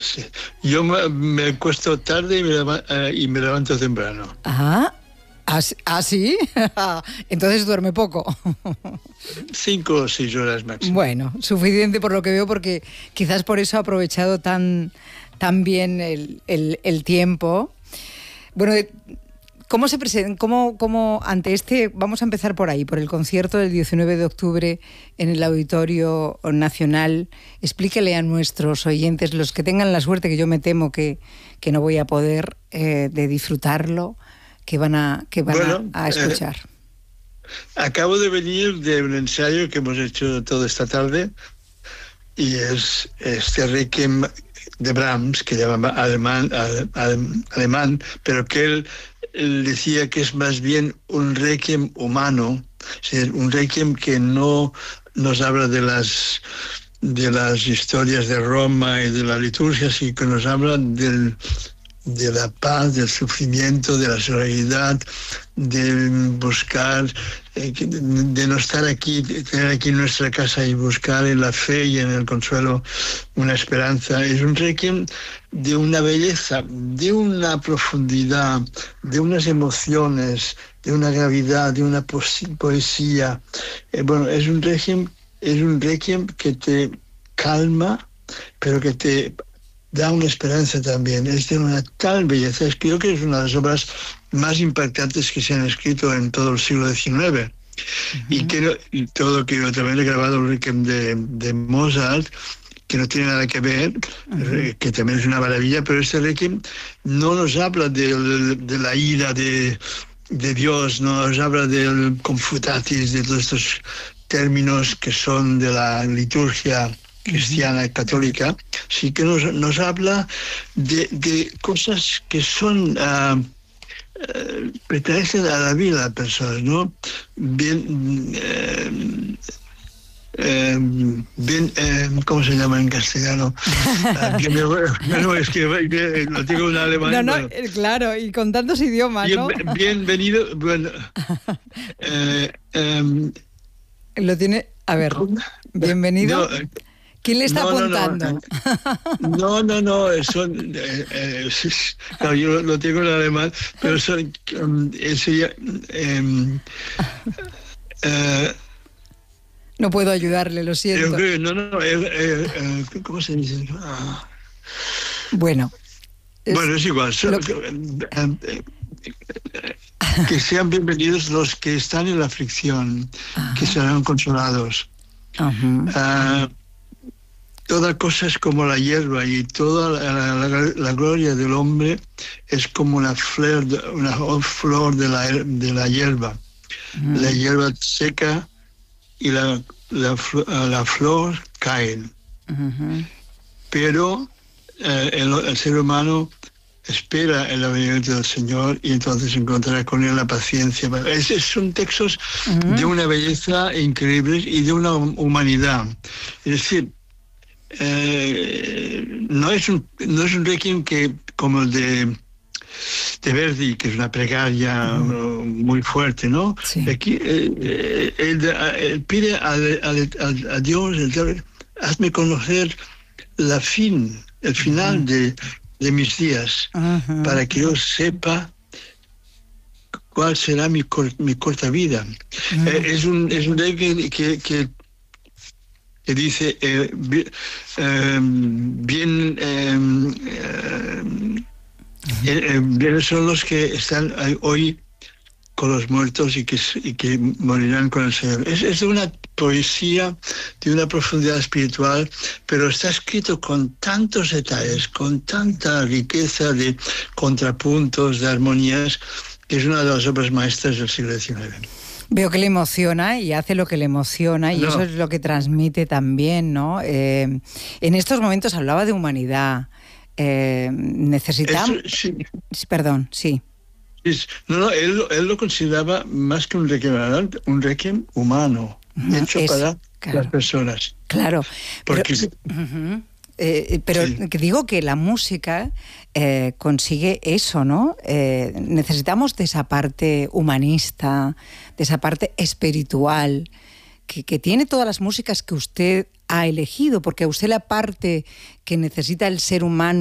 Sí. Yo me acuesto tarde y me levanto temprano. Ah, ¿sí? Entonces duerme poco. 5 o 6 horas máximo. Bueno, suficiente por lo que veo, porque quizás por eso ha aprovechado tan bien el tiempo. Bueno, ¿cómo se presenta? ¿Cómo ante vamos a empezar por ahí, por el concierto del 19 de octubre en el Auditorio Nacional? Explíquele a nuestros oyentes, los que tengan la suerte, que yo me temo que no voy a poder, de disfrutarlo, que van a escuchar. Acabo de venir de un ensayo que hemos hecho toda esta tarde y es este Requiem de Brahms, que llama alemán, pero que él decía que es más bien un Requiem humano, es decir, un Requiem que no nos habla de las historias de Roma y de la liturgia, sino que nos habla de la paz, del sufrimiento, de la solidaridad, de buscar, de no estar aquí, tener aquí nuestra casa y buscar en la fe y en el consuelo una esperanza. Es un requiem de una belleza, de una profundidad, de unas emociones, de una gravedad, de una poesía. Bueno, es un requiem que te calma, pero que te da una esperanza también. Es de una tal belleza. Creo que es una de las obras más impactantes que se han escrito en todo el siglo XIX. Uh-huh. Y todo que yo también he grabado el Requiem de Mozart, que no tiene nada que ver, uh-huh, que también es una maravilla, pero este Requiem no nos habla de la ira de Dios, no nos habla del Confutatis, de todos estos términos que son de la liturgia cristiana y católica, sí que nos habla de cosas que son pertenecen a la vida de las personas, ¿no? ¿Cómo se llama en castellano? Es que lo tengo en alemán. No, claro, y con tantos idiomas, ¿no? Bienvenido, bueno. Lo tiene, a ver, bienvenido. No, ¿quién le está apuntando? No, son... no, yo lo tengo en alemán, pero son... no puedo ayudarle, lo siento. ¿Cómo se dice? Bueno. Es igual. Que sean bienvenidos los que están en la aflicción, que serán consolados. Toda cosa es como la hierba y toda la gloria del hombre es como una flor de la hierba. La hierba seca y la flor caen. Pero el ser humano espera el avenimiento del Señor y entonces encontrará con él la paciencia. Son textos de una belleza increíble y de una humanidad. Es decir, no es un requiem como el de Verdi, que es una plegaria muy fuerte, ¿no? Sí. Aquí él pide a Dios, hazme conocer el final de mis días, para que yo sepa cuál será mi corta vida. Es un requiem que dice bien son los que están hoy con los muertos y que morirán con el Señor. Es de una poesía, de una profundidad espiritual, pero está escrito con tantos detalles, con tanta riqueza de contrapuntos, de armonías, que es una de las obras maestras del siglo XIX. Veo que le emociona y hace lo que le emociona y eso es lo que transmite también, ¿no? En estos momentos hablaba de humanidad. Necesitamos... Sí. Perdón, sí. Él lo consideraba más que un requiem humano, hecho para las personas. Claro. Porque... Pero sí. Digo que la música consigue eso, ¿no? Necesitamos de esa parte humanista, de esa parte espiritual que tiene todas las músicas que usted ha elegido, porque a usted la parte que necesita el ser humano